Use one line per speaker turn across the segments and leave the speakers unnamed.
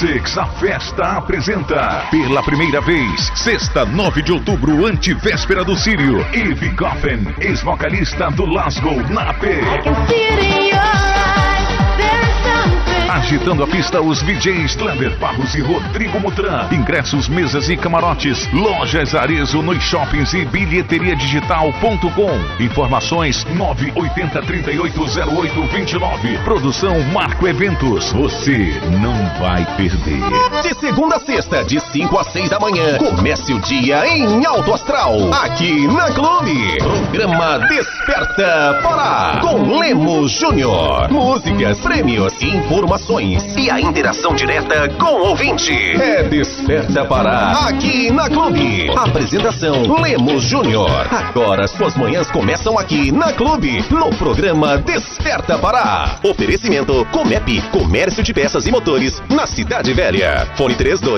Classics, a festa apresenta pela primeira vez, sexta, 9 de outubro, antivéspera do Círio, Eve Goffin, ex-vocalista do Lasgo, na AP. Agitando a pista, os DJs Kleber Barros e Rodrigo Mutran. Ingressos, mesas e camarotes. Lojas Arezzo nos shoppings e bilheteriadigital.com. Informações 980380829. Produção Marco Eventos. Você não vai perder.
De segunda a sexta, de 5 a 6 da manhã, comece o dia em Alto Astral, aqui na Clube. Programa Desperta Pará, com Lemos Júnior. Músicas, prêmios, informações e a interação direta com o ouvinte. É Desperta Pará, aqui na Clube. Apresentação Lemos Júnior. Agora suas manhãs começam aqui na Clube, no programa Desperta Pará. Oferecimento Comep, Comércio de Peças e Motores, na Cidade Velha. Fone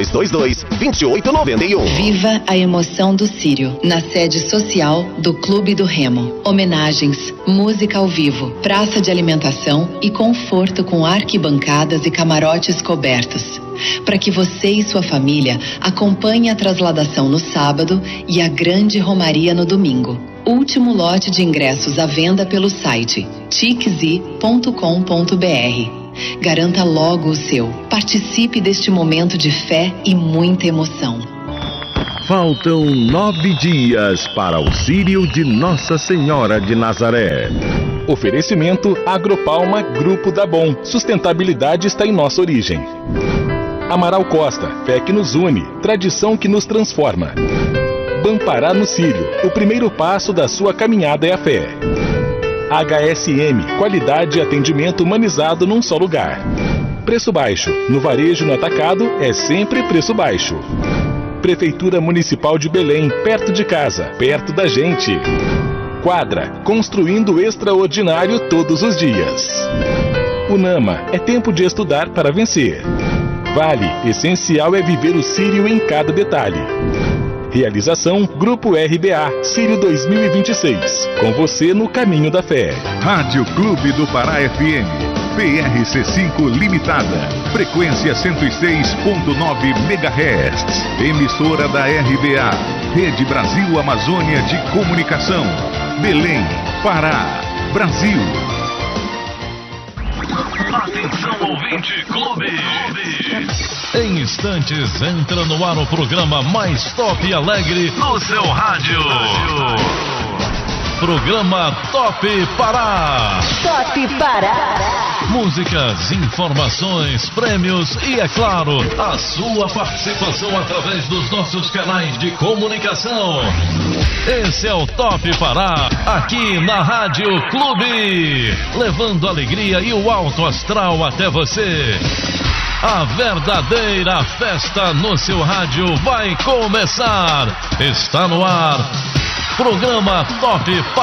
3222-2891.
Viva a emoção do Círio, na sede social do Clube do Remo. Homenagens, música ao vivo, praça de alimentação e conforto com arquibancadas e camarotes cobertos. Para que você e sua família acompanhem a trasladação no sábado e a grande romaria no domingo. Último lote de ingressos à venda pelo site tixi.com.br. Garanta logo o seu. Participe deste momento de fé e muita emoção.
Faltam 9 dias para o Círio de Nossa Senhora de Nazaré.
Oferecimento Agropalma Grupo da Bom. Sustentabilidade está em nossa origem. Amaral Costa, fé que nos une, tradição que nos transforma. Bampará no Círio, o primeiro passo da sua caminhada é a fé. HSM, qualidade e atendimento humanizado num só lugar. Preço baixo, no varejo e no atacado é sempre preço baixo. Prefeitura Municipal de Belém, perto de casa, perto da gente. Quadra, construindo o extraordinário todos os dias. Unama, é tempo de estudar para vencer. Vale, essencial é viver o Círio em cada detalhe. Realização Grupo RBA, Círio 2026. Com você no caminho da fé.
Rádio Clube do Pará FM, PRC5 Limitada, frequência 106.9 MHz. Emissora da RBA, Rede Brasil Amazônia de Comunicação. Belém, Pará, Brasil. Atenção, ouvinte Clube. Em instantes entra no ar o programa mais top e alegre no seu rádio. Programa Top Pará.
Top Pará.
Músicas, informações, prêmios e, é claro, a sua participação através dos nossos canais de comunicação. Esse é o Top Pará, aqui na Rádio Clube, levando alegria e o alto astral até você. A verdadeira festa no seu rádio vai começar. Está no ar. Programa Top Pará.